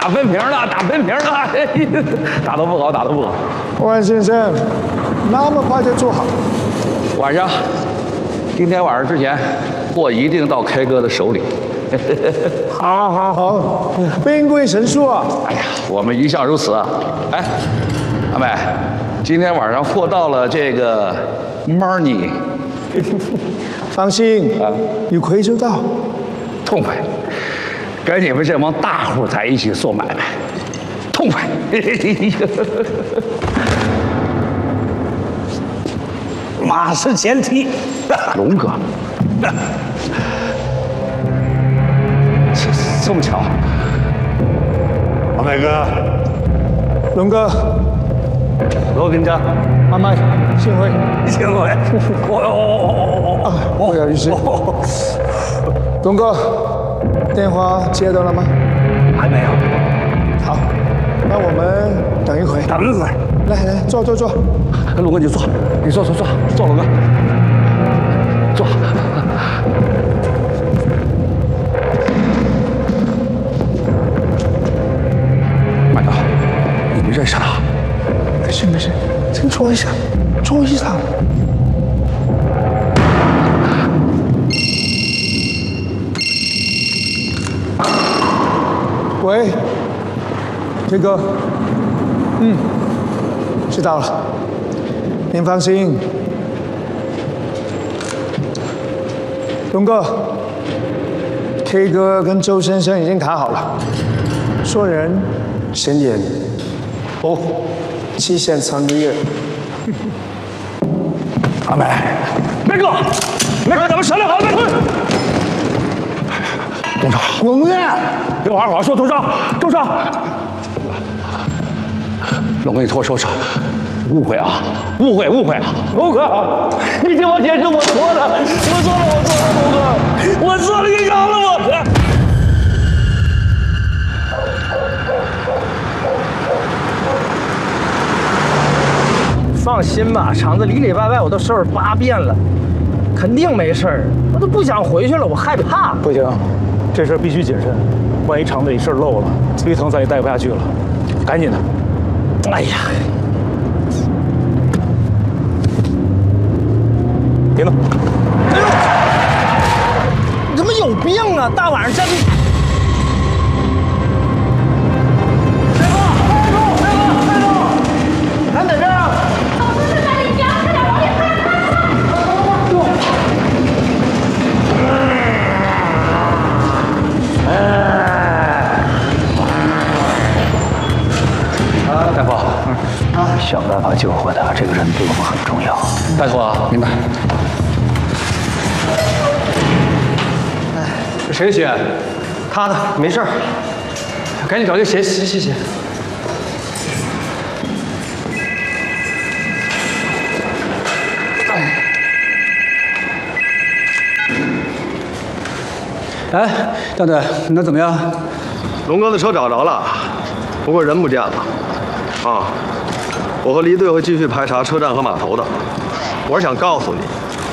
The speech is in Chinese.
打分屏了，打分屏了，打得不好，打得不好。 万先生，那么快就做好？ 晚上，今天晚上之前，货一定到 K 哥的手里。 好，好，好，兵贵神速啊！ 哎呀，我们一向如此啊。哎，阿美，今天晚上货到了，这个 money， 放心啊，一亏就到， 痛快。跟你们这帮大户在一起做买卖，痛快。 马是前提。 龙哥，这么巧？ 阿美哥， 龙哥， 罗跟家， 慢慢，幸会， 幸会。 不好意思。龙哥，电话接到了吗？ 还没有。 好，那我们等一会。 等一会儿。 来来，坐坐坐。 龙哥你坐，你坐，龙哥，坐。麦哥，你们认识他？ 没事没事，先坐一下，坐一下。喂，K哥，知道了，您放心。龙哥 ，K 哥跟周先生已经谈好了，说人先演，哦，期限3个月。 阿美，梅哥，咱们商量好了没？ 董事长， 龙哥，有话好好说，董事长。 龙哥，你托我收手，误会啊，误会啊！ 龙哥，你听我解释，我错了，龙哥，我错了，你饶了我。放心吧，厂子里里外外我都收拾8遍了，肯定没事儿。我都不想回去了，我害怕。 不行，这事儿必须谨慎，万一厂子里事儿漏了，崔腾咱也待不下去了，赶紧的。 哎呀， 别弄！ 哎呦，你他妈有病啊！大晚上站住！看哪边啊！ 老师是在里边，快点往里看！ 大夫， 想办法救活他，这个人对我们很重要。 大夫啊，明白。 这谁的血？他的，没事儿。赶紧找个血洗。 哎，大队，那怎么样？ 龙哥的车找着了，不过人不见了。啊，我和离队会继续排查车站和码头的。我是想告诉你，